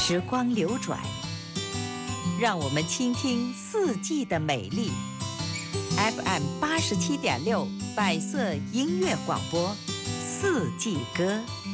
时光流转，让我们倾听四季的美丽。FM87.6百色音乐广播，四季歌。